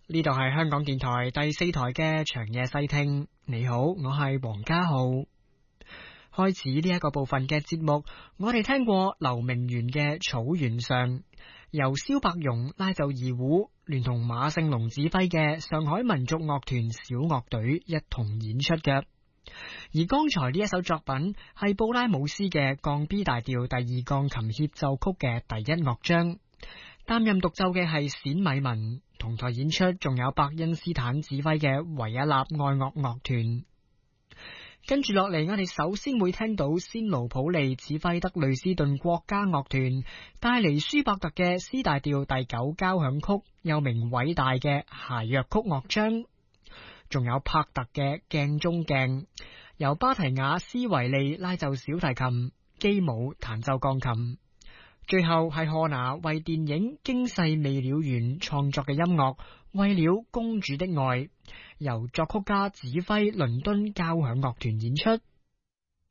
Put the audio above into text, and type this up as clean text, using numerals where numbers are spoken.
呢度係香港電台第4台嘅長夜細聽。你好，我係黃家浩。開始呢一個部分嘅節目，我哋聽過劉明元嘅《草原上》，由蕭伯庸拉奏二胡，聯同馬勝龍指揮嘅上海民族樂團小樂隊一同演出嘅。而剛才呢一首作品係布拉姆斯嘅降 B 大調第二鋼琴協奏曲嘅第一樂章，擔任獨奏嘅係冼米文，同台演出仲有伯恩斯坦指揮嘅維也納愛樂樂團。跟住落嚟，我哋首先會聽到仙奴普利指揮德累斯頓國家樂團帶嚟舒伯特嘅 C 大調第9交響曲，又名偉大嘅諧謔曲樂章。仲有帕特嘅鏡中鏡，由巴提亞斯維利拉奏小提琴，基姆彈奏鋼琴。最後係賀拿為電影驚世未了緣創作嘅音樂，為了公主的愛，由作曲家指揮倫敦交響樂團演出。